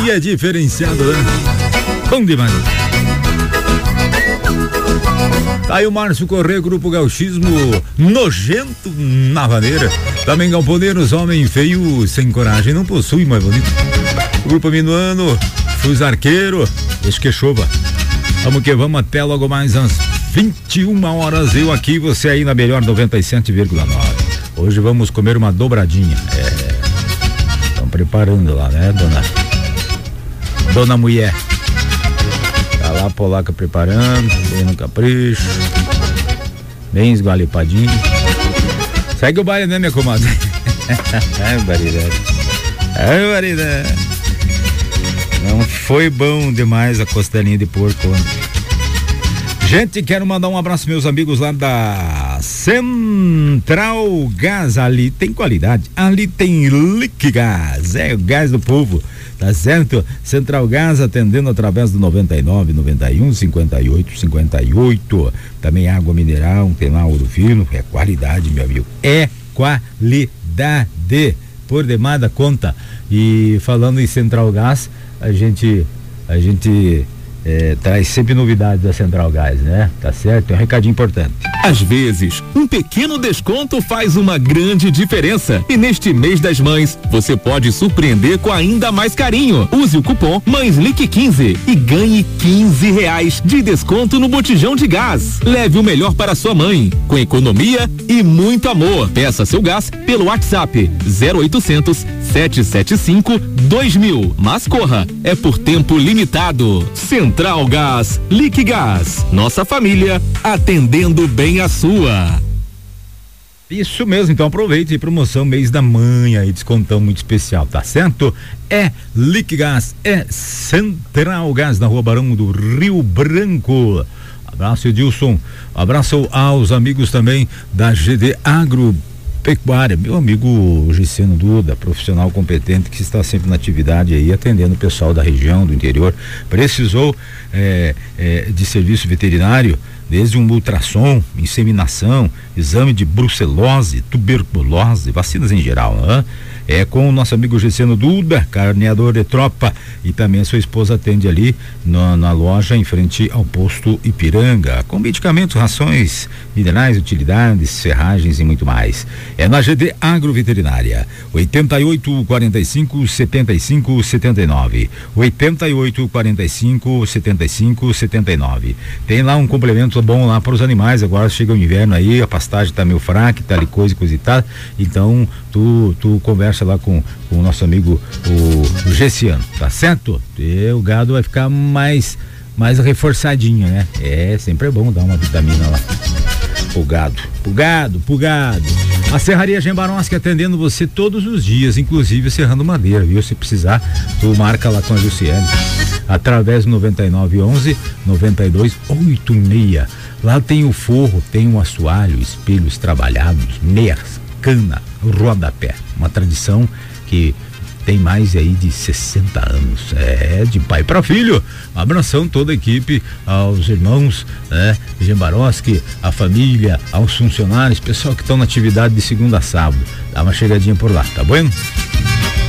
E é diferenciado, né? Bom demais. Tá aí o Márcio Corrêa, Grupo Gauchismo, nojento na vaneira. Também Galponeiros, homem feio, sem coragem, não possui mais bonito. O Grupo Minuano, Fus Arqueiro, deixa que chova. Vamos que vamos até logo mais às 21 horas. Eu aqui, você aí na melhor 97,9. Hoje vamos comer uma dobradinha. Estão preparando lá, né, dona mulher? Tá lá a polaca preparando, bem no capricho, bem esgualipadinho. Segue o baile, né, minha comadre? Ai, variedade. Não foi bom demais a costelinha de porco ontem. Gente, quero mandar um abraço meus amigos lá da Central Gás. Ali tem qualidade, ali tem Liquigás, é o gás do povo, tá certo? Central Gás atendendo através do 99 91 58 58. Também água mineral, tem lá Ouro Fino, é qualidade, meu amigo, é qualidade por demais da conta. E falando em Central Gás, a gente traz sempre novidades da Central Gás, né? Tá certo? É um recadinho importante. Às vezes, um pequeno desconto faz uma grande diferença. E neste mês das mães, você pode surpreender com ainda mais carinho. Use o cupom MãesLique15 e ganhe R$15 de desconto no botijão de gás. Leve o melhor para sua mãe, com economia e muito amor. Peça seu gás pelo WhatsApp 0800 775 2000. Mas corra, é por tempo limitado. Central Gás, Liquigás. Nossa família atendendo bem a sua. Isso mesmo, então aproveite, promoção mês da mãe aí, descontão muito especial, tá certo? É Liquigás, é Central Gás, na Rua Barão do Rio Branco. Abraço, Edilson, abraço aos amigos também da GD Agropecuária, meu amigo Giceno Duda, profissional competente que está sempre na atividade aí, atendendo o pessoal da região, do interior. Precisou de serviço veterinário, desde um ultrassom, inseminação, exame de brucelose, tuberculose, vacinas em geral, né? É com o nosso amigo Giceno Duda, carneador de tropa, e também a sua esposa atende ali na loja em frente ao posto Ipiranga, com medicamentos, rações, minerais, utilidades, ferragens e muito mais. É na GD Agroveterinária, 8845-7579, 8845-7579. Tem lá um complemento bom lá para os animais. Agora chega o inverno aí, a pastagem tá meio fraca, tal e coisa e tal. Então tu conversa lá com o nosso amigo o Gessiano, tá certo? E o gado vai ficar mais reforçadinho, né? Sempre é bom dar uma vitamina lá pro gado. A Serraria Gembarovski atendendo você todos os dias, inclusive serrando madeira, viu? Se precisar, tu marca lá com a Luciane através do 9911-9286. Lá tem o forro, tem o assoalho, espelhos trabalhados, meias, cana, rodapé. Uma tradição que tem mais aí de 60 anos, de pai para filho. Um abração toda a equipe, aos irmãos, Gembarovski, a família, aos funcionários, pessoal que estão na atividade de segunda a sábado. Dá uma chegadinha por lá, tá bom?